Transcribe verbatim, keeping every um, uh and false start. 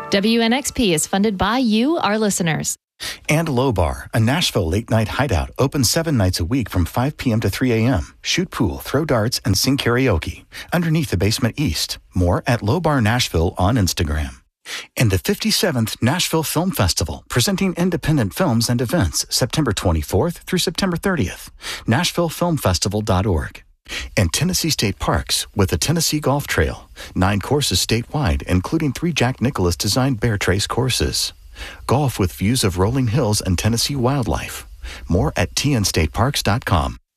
W N X P is funded by you, our listeners. And Low Bar, a Nashville late-night hideout, open seven nights a week from five p.m. to three a.m. Shoot pool, throw darts, and sing karaoke. Underneath the basement east. More at Low Bar Nashville on Instagram. And the fifty-seventh Nashville Film Festival, presenting independent films and events, September twenty-fourth through September thirtieth. Nashville Film Festival dot org. And Tennessee State Parks with the Tennessee Golf Trail. Nine courses statewide, including three Jack Nicklaus-designed Bear Trace courses. Golf with views of rolling hills and Tennessee wildlife. More at T N state parks dot com.